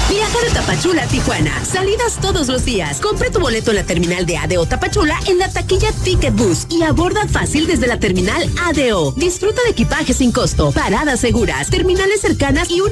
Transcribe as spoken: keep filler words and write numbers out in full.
Viaja de Tapachula a Tijuana. Salidas todos los días. Compre tu boleto en la terminal de A D O Tapachula en la taquilla Ticket Bus y aborda fácil desde la terminal A D O. Disfruta de equipaje sin costo, paradas seguras, terminales cercanas y una